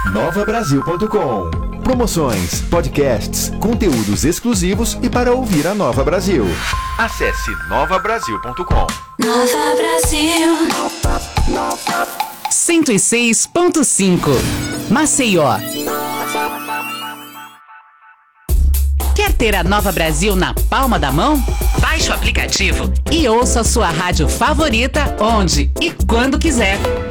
novabrasil.com. Promoções, podcasts, conteúdos exclusivos e para ouvir a Nova Brasil. Acesse novabrasil.com. Nova Brasil 106.5 Maceió. Quer ter a Nova Brasil na palma da mão? Baixe o aplicativo e ouça a sua rádio favorita onde e quando quiser.